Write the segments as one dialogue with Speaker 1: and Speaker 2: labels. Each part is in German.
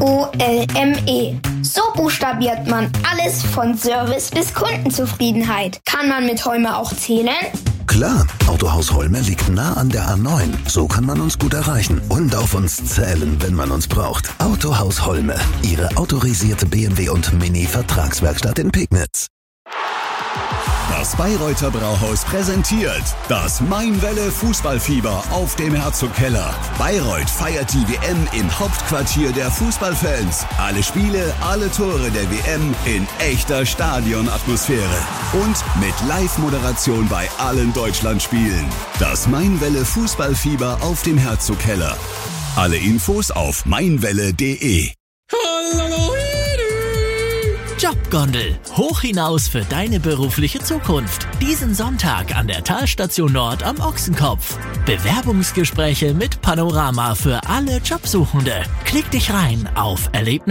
Speaker 1: So buchstabiert man alles von Service bis Kundenzufriedenheit. Kann man mit Holme auch zählen?
Speaker 2: Klar, Autohaus Holme liegt nah an der A9. So kann man uns gut erreichen und auf uns zählen, wenn man uns braucht. Autohaus Holme, Ihre autorisierte BMW und Mini-Vertragswerkstatt in Pegnitz.
Speaker 3: Das Bayreuther Brauhaus präsentiert das Mainwelle Fußballfieber auf dem Herzogkeller. Bayreuth feiert die WM im Hauptquartier der Fußballfans. Alle Spiele, alle Tore der WM in echter Stadionatmosphäre. Und mit Live-Moderation bei allen Deutschlandspielen. Das Mainwelle Fußballfieber auf dem Herzogkeller. Alle Infos auf mainwelle.de.
Speaker 4: Jobgondel. Hoch hinaus für deine berufliche Zukunft. Diesen Sonntag an der Talstation Nord am Ochsenkopf. Bewerbungsgespräche mit Panorama für alle Jobsuchende. Klick dich rein auf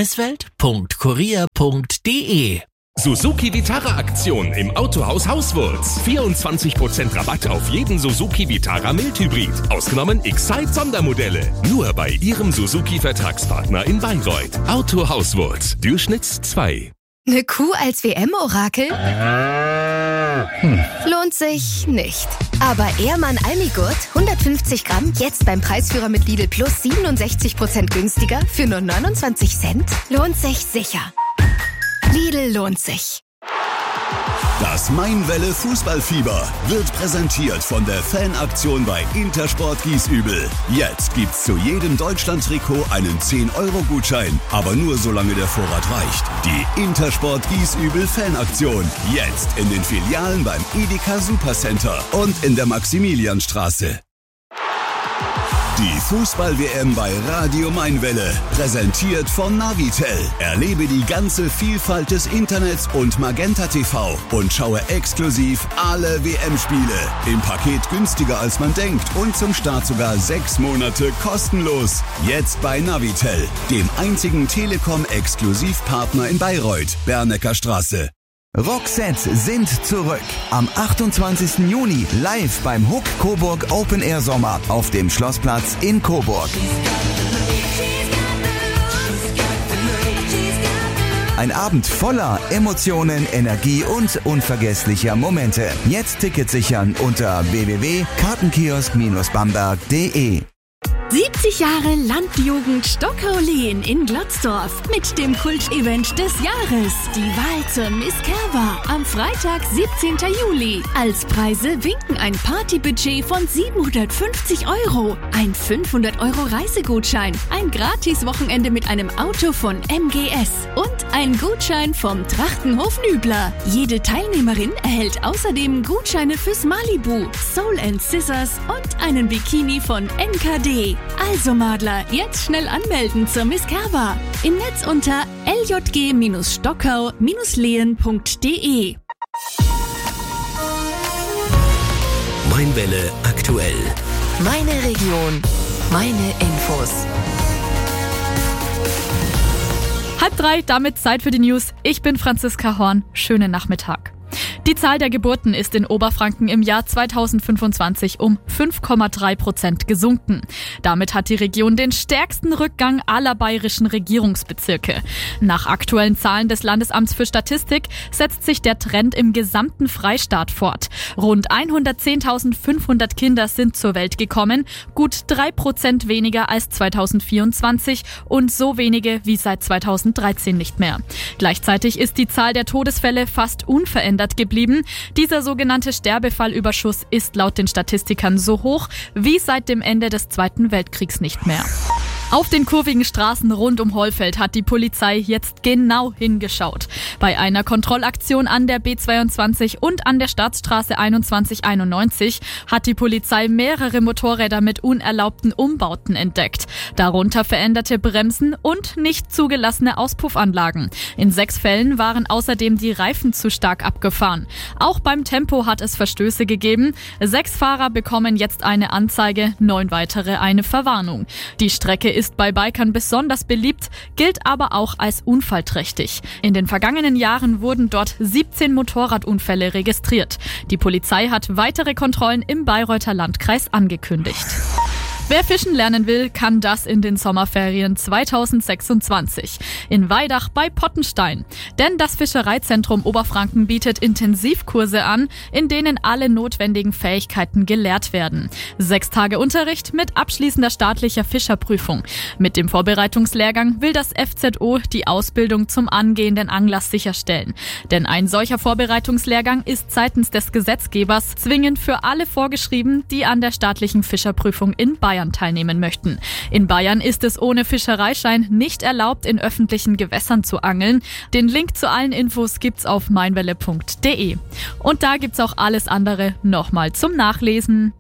Speaker 4: erlebniswelt.kurier.de.
Speaker 5: Suzuki Vitara Aktion im Autohaus Hauswurz. 24% Rabatt auf jeden Suzuki Vitara Mildhybrid. Ausgenommen Excite Sondermodelle. Nur bei Ihrem Suzuki Vertragspartner in Bayreuth. Auto Hauswurz. Durchschnitts 2.
Speaker 6: Eine Kuh als WM-Orakel? Lohnt sich nicht. Aber Ehrmann Almigurt, 150 Gramm, jetzt beim Preisführer mit Lidl Plus 67% günstiger für nur 29 Cent? Lohnt sich sicher. Lidl lohnt sich.
Speaker 3: Das Mainwelle Fußballfieber wird präsentiert von der Fanaktion bei Intersport Giesübel. Jetzt gibt's zu jedem Deutschland-Trikot einen 10-Euro-Gutschein, aber nur solange der Vorrat reicht. Die Intersport Giesübel Fanaktion. Jetzt in den Filialen beim Edeka Supercenter und in der Maximilianstraße. Die Fußball-WM bei Radio Mainwelle, präsentiert von Navitel. Erlebe die ganze Vielfalt des Internets und Magenta TV und schaue exklusiv alle WM-Spiele. Im Paket günstiger als man denkt und zum Start sogar 6 Monate kostenlos. Jetzt bei Navitel, dem einzigen Telekom-Exklusivpartner in Bayreuth, Bernecker Straße.
Speaker 7: Roxette sind zurück. Am 28. Juni live beim Hook Coburg Open Air Sommer auf dem Schlossplatz in Coburg. Ein Abend voller Emotionen, Energie und unvergesslicher Momente. Jetzt Tickets sichern unter www.kartenkiosk-bamberg.de.
Speaker 8: 70 Jahre Landjugend Stockau-Lehen in Glotzdorf mit dem Kultevent des Jahres. Die Wahl zur Miss Kerber am Freitag, 17. Juli. Als Preise winken ein Partybudget von 750 €, ein 500 € Reisegutschein, ein Gratis-Wochenende mit einem Auto von MGS und ein Gutschein vom Trachtenhof Nübler. Jede Teilnehmerin erhält außerdem Gutscheine fürs Malibu, Soul & Scissors und einen Bikini von NKD. Also Madler, jetzt schnell anmelden zur Miss Kerber. Im Netz unter ljg-stockau-lehen.de.
Speaker 4: Mainwelle aktuell.
Speaker 6: Meine Region, meine Infos.
Speaker 9: 2:30, damit Zeit für die News. Ich bin Franziska Horn. Schönen Nachmittag. Die Zahl der Geburten ist in Oberfranken im Jahr 2025 um 5,3% gesunken. Damit hat die Region den stärksten Rückgang aller bayerischen Regierungsbezirke. Nach aktuellen Zahlen des Landesamts für Statistik setzt sich der Trend im gesamten Freistaat fort. Rund 110.500 Kinder sind zur Welt gekommen, gut 3% weniger als 2024 und so wenige wie seit 2013 nicht mehr. Gleichzeitig ist die Zahl der Todesfälle fast unverändert geblieben. Dieser sogenannte Sterbefallüberschuss ist laut den Statistikern so hoch wie seit dem Ende des Zweiten Weltkriegs nicht mehr. Auf den kurvigen Straßen rund um Hollfeld hat die Polizei jetzt genau hingeschaut. Bei einer Kontrollaktion an der B22 und an der Staatsstraße 2191 hat die Polizei mehrere Motorräder mit unerlaubten Umbauten entdeckt. Darunter veränderte Bremsen und nicht zugelassene Auspuffanlagen. In 6 Fällen waren außerdem die Reifen zu stark abgefahren. Auch beim Tempo hat es Verstöße gegeben. 6 Fahrer bekommen jetzt eine Anzeige, 9 weitere eine Verwarnung. Die Strecke ist bei Bikern besonders beliebt, gilt aber auch als unfallträchtig. In den vergangenen Jahren wurden dort 17 Motorradunfälle registriert. Die Polizei hat weitere Kontrollen im Bayreuther Landkreis angekündigt. Wer fischen lernen will, kann das in den Sommerferien 2026 in Weidach bei Pottenstein. Denn das Fischereizentrum Oberfranken bietet Intensivkurse an, in denen alle notwendigen Fähigkeiten gelehrt werden. 6 Tage Unterricht mit abschließender staatlicher Fischerprüfung. Mit dem Vorbereitungslehrgang will das FZO die Ausbildung zum angehenden Angler sicherstellen. Denn ein solcher Vorbereitungslehrgang ist seitens des Gesetzgebers zwingend für alle vorgeschrieben, die an der staatlichen Fischerprüfung in Bayern teilnehmen möchten. In Bayern ist es ohne Fischereischein nicht erlaubt, in öffentlichen Gewässern zu angeln. Den Link zu allen Infos gibt's auf meinwelle.de. Und da gibt's auch alles andere nochmal zum Nachlesen.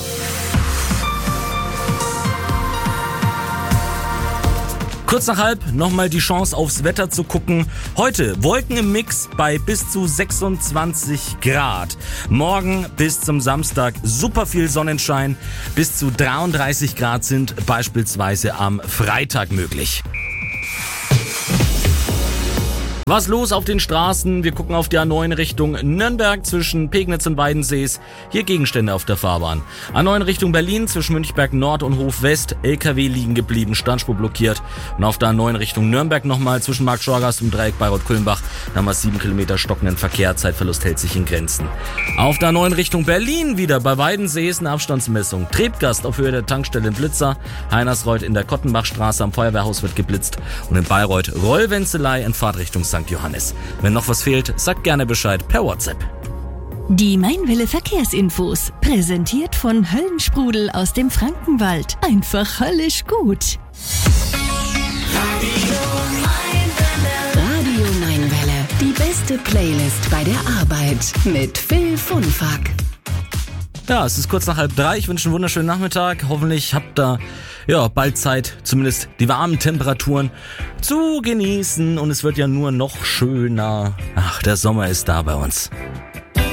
Speaker 10: Kurz nach halb nochmal die Chance aufs Wetter zu gucken. Heute Wolken im Mix bei bis zu 26 Grad. Morgen bis zum Samstag super viel Sonnenschein. Bis zu 33 Grad sind beispielsweise am Freitag möglich. Was los auf den Straßen? Wir gucken auf die A9 Richtung Nürnberg zwischen Pegnitz und Weidensees. Hier Gegenstände auf der Fahrbahn. A9 Richtung Berlin zwischen Münchberg Nord und Hof West. LKW liegen geblieben, Standspur blockiert. Und auf der A9 Richtung Nürnberg nochmal zwischen Markt-Schorgast und Dreieck Bayreuth-Kulmbach. Da haben wir 7 Kilometer stockenden Verkehr. Zeitverlust hält sich in Grenzen. Auf der A9 Richtung Berlin wieder bei Weidensees eine Abstandsmessung. Trebgast auf Höhe der Tankstelle in Blitzer. Heinersreuth in der Kottenbachstraße am Feuerwehrhaus wird geblitzt. Und in Bayreuth Rollwenzelei in Fahrtrichtung St. Johannes. Wenn noch was fehlt, sagt gerne Bescheid per WhatsApp.
Speaker 11: Die Mainwelle Verkehrsinfos, präsentiert von Höllensprudel aus dem Frankenwald. Einfach höllisch gut. Radio Mainwelle, die beste Playlist bei der Arbeit mit Phil Funfack.
Speaker 10: Ja, es ist kurz nach 2:30. Ich wünsche einen wunderschönen Nachmittag. Hoffentlich habt ihr bald Zeit, zumindest die warmen Temperaturen zu genießen. Und es wird ja nur noch schöner. Ach, der Sommer ist da bei uns.